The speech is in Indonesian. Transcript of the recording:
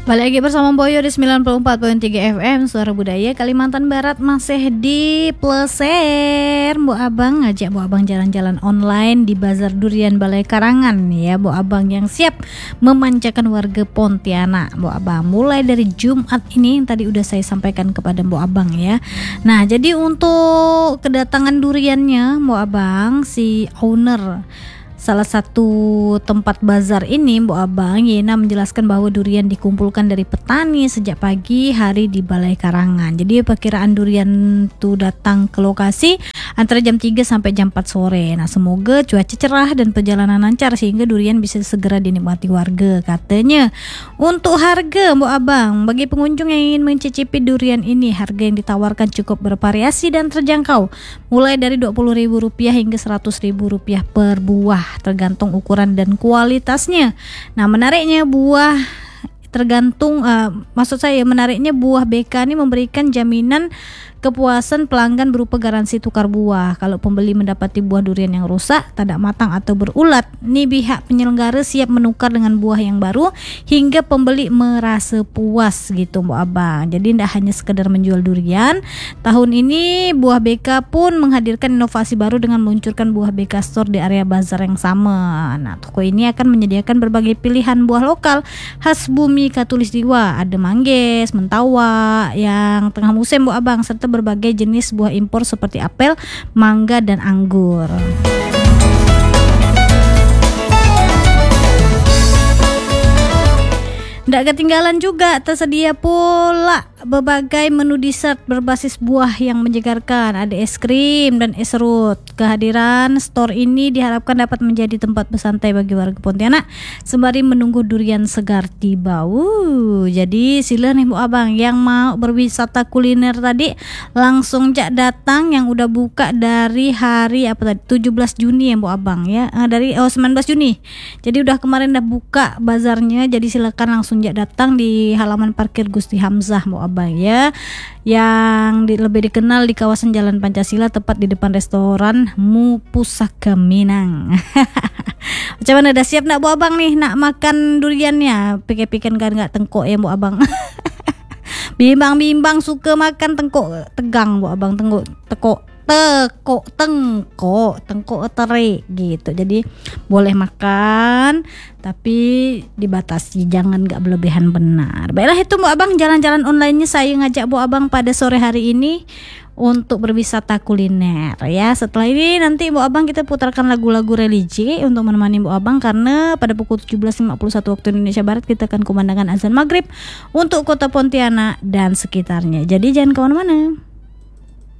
Balik lagi bersama Boyo di 94.3 FM Suara Budaya Kalimantan Barat. Masih di Pleser. Bu Abang ngajak Bu Abang jalan-jalan online di Bazar Durian Balai Karangan ya, Bu Abang yang siap memanjakan warga Pontianak. Bu Abang mulai dari Jumat ini yang tadi udah saya sampaikan kepada Bu Abang ya. Nah, jadi untuk kedatangan duriannya Bu Abang, si owner salah satu tempat bazar ini, Bu Abang Yena, menjelaskan bahwa durian dikumpulkan dari petani sejak pagi hari di Balai Karangan. Jadi perkiraan durian itu datang ke lokasi antara jam 3 sampai jam 4 sore. Nah, semoga cuaca cerah dan perjalanan lancar sehingga durian bisa segera dinikmati warga, katanya. Untuk harga, Bu Abang, bagi pengunjung yang ingin mencicipi durian ini, harga yang ditawarkan cukup bervariasi dan terjangkau, mulai dari Rp20.000 hingga Rp100.000 per buah, tergantung ukuran dan kualitasnya. Nah, menariknya buah menariknya buah BK ini memberikan jaminan kepuasan pelanggan berupa garansi tukar buah. Kalau pembeli mendapati buah durian yang rusak, tidak matang atau berulat, nih pihak penyelenggara siap menukar dengan buah yang baru hingga pembeli merasa puas gitu, Bu Abang. Jadi tidak hanya sekedar menjual durian. Tahun ini buah BK pun menghadirkan inovasi baru dengan meluncurkan buah BK Store di area bazar yang sama. Nah, toko ini akan menyediakan berbagai pilihan buah lokal khas bumi Katulistiwa. Ada mangges, mentawa yang tengah musim, Bu Abang, serta berbagai jenis buah impor seperti apel, mangga, dan anggur. Tidak ketinggalan juga, tersedia pula berbagai menu dessert berbasis buah yang menyegarkan. Ada es krim dan es serut. Kehadiran store ini diharapkan dapat menjadi tempat bersantai bagi warga Pontianak sembari menunggu durian segar tiba. Jadi sila nih, Bu Abang, yang mau berwisata kuliner tadi langsung datang, yang udah buka dari hari 17 Juni ya, Bu Abang ya. Dari 19 Juni. Jadi udah kemarin udah buka bazarnya. Jadi silakan langsung datang di halaman parkir Gusti Hamzah, Bu Abang ya, yang lebih dikenal di kawasan Jalan Pancasila, tepat di depan restoran Mu Pusaka Minang. Macam mana, udah siap nak Bu Abang nih nak makan duriannya? Pikir-pikir kan nggak tengkok ya, Bu Abang. Bimbang suka makan tengkok tegang, Bu Abang, tengkok terik gitu. Jadi boleh makan tapi dibatasi, jangan gak berlebihan, benar. Baiklah, itu Bu Abang jalan-jalan online-nya saya ngajak Bu Abang pada sore hari ini untuk berwisata kuliner ya. Setelah ini nanti Bu Abang kita putarkan lagu-lagu religi untuk menemani Bu Abang, karena pada pukul 17.51 waktu Indonesia Barat kita akan kumandangkan azan maghrib untuk kota Pontianak dan sekitarnya. Jadi jangan kemana-mana.